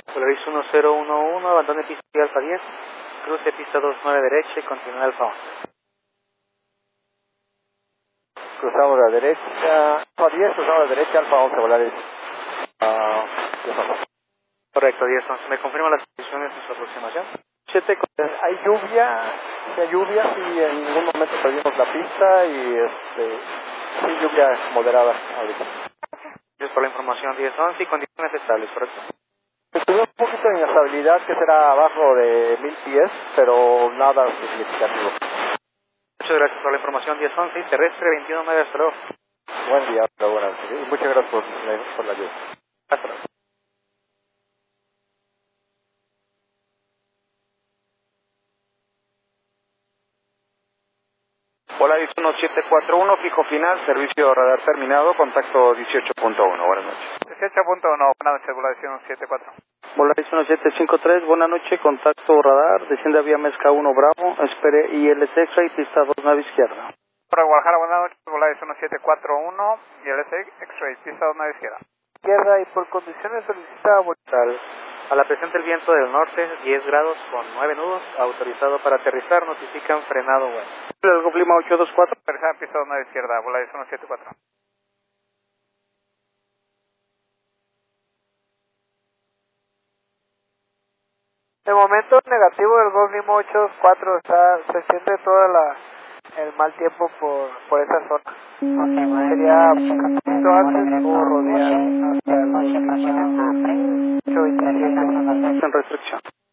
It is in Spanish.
Polaris 1011, abandone pista y Alfa 10, cruce pista 29 derecha y continúe Alfa 11. Cruzamos la derecha, Alfa 10, cruzamos la derecha, Alfa 11, Polaris. Correcto, 10-11. ¿Me confirma las condiciones de su aproximación? 7, hay lluvia y en ningún momento perdimos la pista y sí, lluvia moderada ahorita. Gracias por la información, 10-11 y condiciones estables, ¿correcto? Tuve un poquito de inestabilidad que será abajo de 1000 pies, pero nada significativo. Muchas gracias por la información, 10-11 y terrestre 21-9, hasta luego. Buen día, buenas noches. Muchas gracias por la ayuda. Hasta luego. Polaris 1741, fijo final, servicio radar terminado, contacto 18.1, buenas noches. 18.1, buenas noches, Polaris 174. Polaris 1753, buena noche, contacto radar, desciende a vía Mezca 1 Bravo, espere ILS X-Ray, pista 2 nave izquierda. Para Guadalajara, buenas noches, Polaris 1741 y el X-Ray, pista 2 nave izquierda. Izquierda y por condiciones solicita Tal. A la presente el viento del norte, 10 grados con 9 nudos, autorizado para aterrizar, notifican frenado web. El Golf Lima 824. Aterrizada pista 2 nave izquierda, Polaris 174. De momento negativo del Golf Lima 824, se siente el mal tiempo por esa zona. Sería un poquito antes o rodear hasta el 827. En restricción.